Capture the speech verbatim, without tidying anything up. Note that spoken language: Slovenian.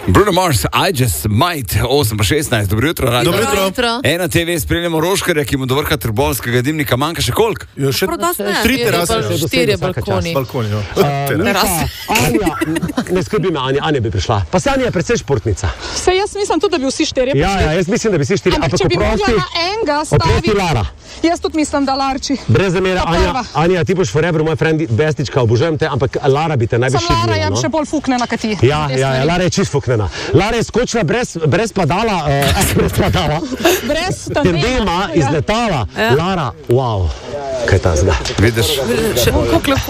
Bruno Mars, I just might, osem pa šestnajst, dobro jutro. Radio. Dobro jutro. jutro. Ena te ve, spremljamo Roškarja, ki mu do vrha trboveljskega dimnika manjka še koliko? Jo, še tri terase. Štirje balkoni. Balkoni, no. Terase. Anja, ne skrbi me, Anja, Anja bi prišla. Pa se Anja je precej športnica. Se jaz mislim tudi, da bi vsi štirje prišli. Ja, ja, jaz mislim, da bi vsi štirje. Ampak če bi mogla na enega staviti, Lara. jaz tudi mislim, da Larči. Brez zamere, Anja, Anja, ti boš forever, moj friend, bestička, obožujem te, ampak Lara bi te najbolj Sem Lara, šibnila, je no? še bolj fuknena, kot ti. Ja, ja, ja, Lara je čist fuknena. Lara je skočila brez, brez padala, uh, brez padala, Brez tandema iz letala. Lara, wow, kaj ta zdaj? Vidiš? Še koliko lepo.